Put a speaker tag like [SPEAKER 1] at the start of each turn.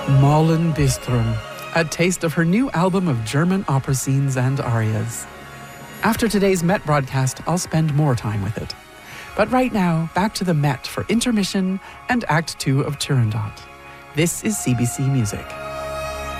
[SPEAKER 1] Malin Bistrom, a taste of her new album of German opera scenes and arias. After today's Met broadcast, I'll spend more time with it. But right now, back to the Met for intermission and Act 2 of Turandot. This is CBC Music.